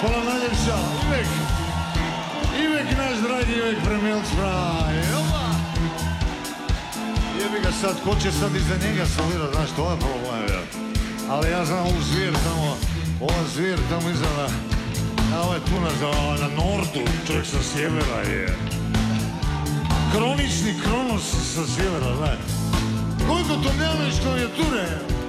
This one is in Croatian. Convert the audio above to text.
Hvala najljepša, Ivek naš dragi Ivek Premijelc pravi. Jebi ga sad, ko će sad iza njega solirat, znaš, to je problem. Ali ja znam ovu zvijer tamo, ova zvijer tamo iza ovo je tu na nordu, čovjek sa sjevera je. Kronični Kronos sa sjevera, znaš. Gojko Tomljanović klavijature.